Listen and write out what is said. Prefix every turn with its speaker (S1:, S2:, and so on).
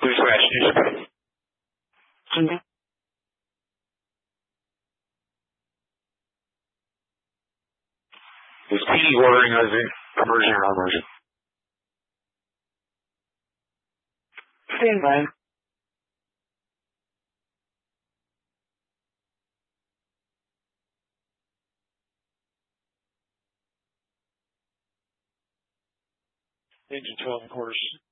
S1: Newsflash, newsflash. Is P ordering us immersion or non-immersion?
S2: Stand by.
S1: Engine 12 course.